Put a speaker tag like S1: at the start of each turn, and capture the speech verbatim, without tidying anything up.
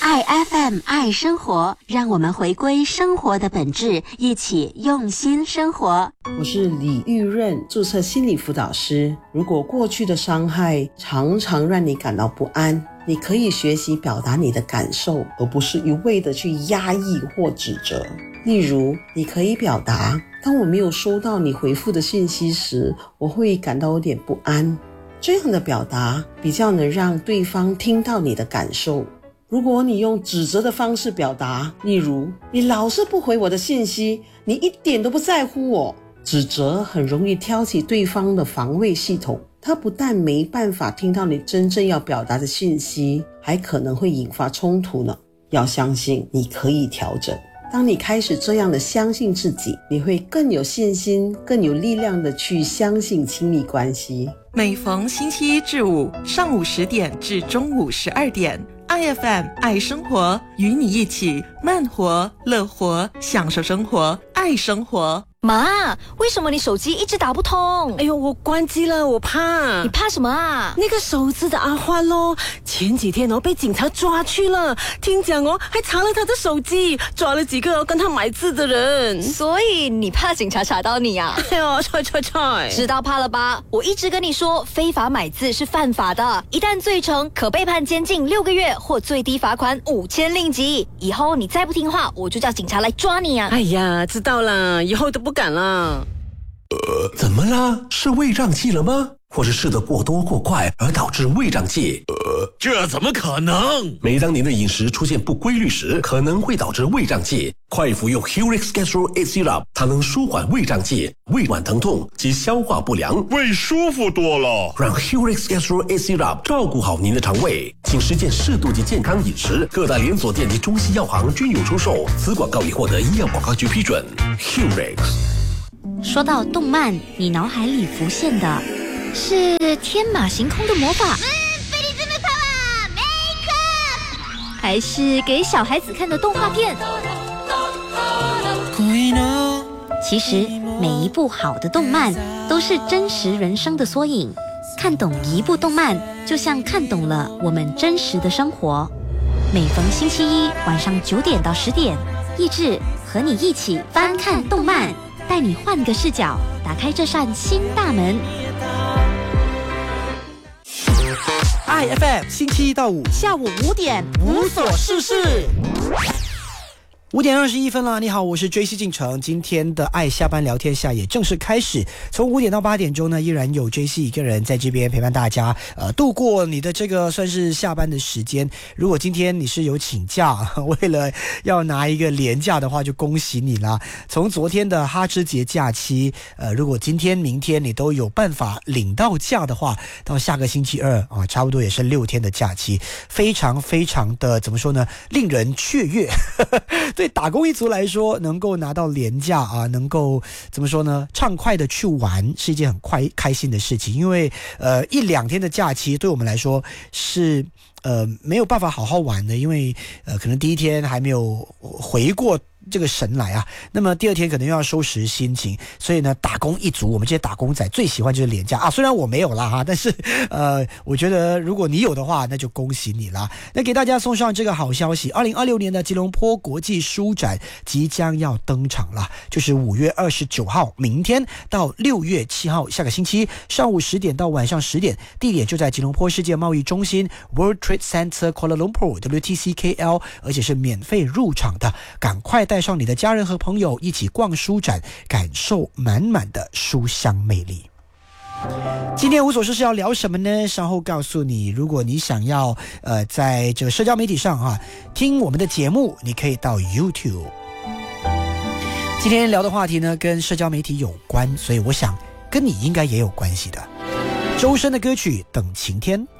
S1: 爱 F M 爱生活，让我们回归生活的本质，一起用心生活。
S2: 我是李玉润，注册心理辅导师。如果过去的伤害常常让你感到不安，你可以学习表达你的感受，而不是一味的去压抑或指责。例如，你可以表达，当我没有收到你回复的信息时，我会感到有点不安。这样的表达比较能让对方听到你的感受。如果你用指责的方式表达，例如，你老是不回我的信息，你一点都不在乎我，指责很容易挑起对方的防卫系统，他不但没办法听到你真正要表达的信息，还可能会引发冲突呢。要相信你可以调整。当你开始这样的相信自己，你会更有信心，更有力量的去相信亲密关系。
S3: 每逢星期一至五上午十点至中午十二点，I F M 爱生活，与你一起慢活、乐活，享受生活，爱生活。
S4: 妈，为什么你手机一直打不通？
S5: 哎呦，我关机了，我怕。
S4: 你怕什么啊？
S5: 那个手指的阿欢咯，前几天哦被警察抓去了，听讲哦还查了他的手机，抓了几个跟他买字的人。
S4: 所以你怕警察查到你啊？
S5: 哎呦，踹踹踹！
S4: 知道怕了吧？我一直跟你说，非法买字是犯法的，一旦罪成，可被判监禁六个月或最低罚款五千令吉。以后你再不听话，我就叫警察来抓你啊！
S5: 哎呀，知道了，以后都不敢了。
S6: 呃，怎么啦？是胃胀气了吗？或是吃得过多过快而导致胃胀气？
S7: 呃，这怎么可能？
S6: 每当您的饮食出现不规律时，可能会导致胃胀气。快服用 Hurix Gastro eight Syrup， 它能舒缓胃胀气、胃脘疼痛及消化不良，
S7: 胃舒服多了。
S6: 让 Hurix Gastro eight Syrup 照顾好您的肠胃，请实践适度及健康饮食。各大连锁店及中西药行均有出售。此广告已获得医药广告局批准。Hurix。
S8: 说到动漫，你脑海里浮现的是天马行空的魔法，还是给小孩子看的动画片？其实每一部好的动漫都是真实人生的缩影，看懂一部动漫就像看懂了我们真实的生活。每逢星期一晚上九点到十点，益智和你一起翻看动漫，带你换个视角，打开这扇新大门。
S9: I F M 星期一到五下午五点无所事事。五点二十一分了，你好，我是 J C 进城。今天的爱下班聊天下也正式开始，从五点到八点钟呢，依然有 J C 一个人在这边陪伴大家，呃，度过你的这个算是下班的时间。如果今天你是有请假，为了要拿一个连假的话，就恭喜你啦。从昨天的哈芝节假期，呃，如果今天、明天你都有办法领到假的话，到下个星期二啊，差不多也是六天的假期，非常非常的怎么说呢，令人雀跃。对打工一族来说，能够拿到连假啊，能够怎么说呢，畅快的去玩是一件很快开心的事情。因为呃一两天的假期对我们来说是呃没有办法好好玩的，因为呃可能第一天还没有回过这个神来啊，那么第二天可能又要收拾心情，所以呢，打工一族，我们这些打工仔最喜欢就是连假啊。虽然我没有啦哈，但是呃，我觉得如果你有的话，那就恭喜你啦。那给大家送上这个好消息，二零二六年的吉隆坡国际书展即将要登场了，就是五月二十九号，明天到六月七号，下个星期上午十点到晚上十点，地点就在吉隆坡世界贸易中心 World Trade Center Kuala Lumpur W T C K L， 而且是免费入场的，赶快带上你的家人和朋友一起逛书展，感受满满的书香魅力。今天无所事事要聊什么呢？稍后告诉你。如果你想要呃在这个社交媒体上啊听我们的节目，你可以到 YouTube。今天聊的话题呢跟社交媒体有关，所以我想跟你应该也有关系的。周深的歌曲《等晴天》。